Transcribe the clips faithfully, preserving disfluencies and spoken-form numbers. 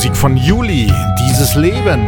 Musik von Juli, Dieses Leben.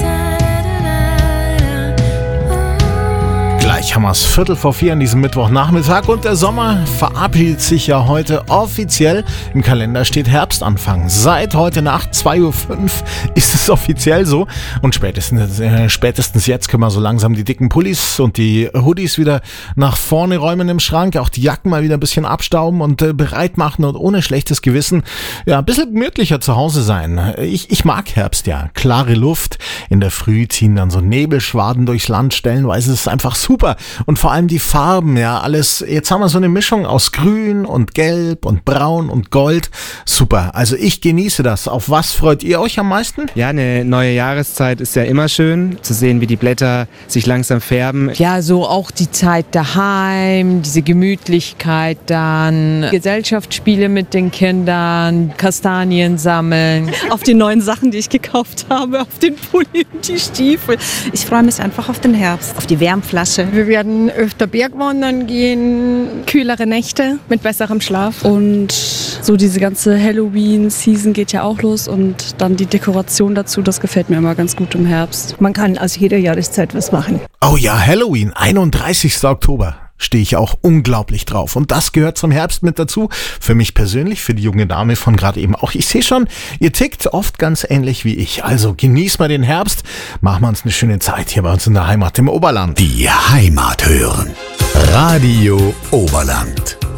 Gleich haben wir es Viertel vor vier an diesem Mittwochnachmittag und der Sommer verabschiedet sich ja heute offiziell. Im Kalender steht Herbstanfang. Seit heute Nacht zwei Uhr fünf ist es offiziell so und spätestens, äh, spätestens jetzt können wir so langsam die dicken Pullis und die Hoodies wieder nach vorne räumen im Schrank, auch die Jacken mal wieder ein bisschen abstauben und äh, bereit machen und ohne schlechtes Gewissen ja ein bisschen gemütlicher zu Hause sein. Ich, ich mag Herbst, ja. Klare Luft, in der Früh ziehen dann so Nebelschwaden durchs Land, stellenweise ist es einfach super. Und vor allem die Farben, ja, alles, jetzt haben wir so eine Mischung aus Grün und Gelb und Braun und Gold. Super, also ich genieße das. Auf was freut ihr euch am meisten? Ja, eine neue Jahreszeit ist ja immer schön, zu sehen, wie die Blätter sich langsam färben. Ja, so auch die Zeit daheim, diese Gemütlichkeit dann, Gesellschaftsspiele mit den Kindern, Kastanien sammeln. Auf die neuen Sachen, die ich gekauft habe, auf den Pulli und die Stiefel. Ich freue mich einfach auf den Herbst, auf die Wärmflasche. Wir werden öfter Bergwandern gehen. Kühlere Nächte mit besserem Schlaf. Und so diese ganze Halloween-Season geht ja auch los und dann die Dekoration dazu, das gefällt mir immer ganz gut im Herbst. Man kann aus jeder Jahreszeit was machen. Oh ja, Halloween, einunddreißigster Oktober. Stehe ich auch unglaublich drauf. Und das gehört zum Herbst mit dazu. Für mich persönlich, für die junge Dame von gerade eben auch. Ich sehe schon, ihr tickt oft ganz ähnlich wie ich. Also genießt mal den Herbst. Machen wir uns eine schöne Zeit hier bei uns in der Heimat im Oberland. Die Heimat hören. Radio Oberland.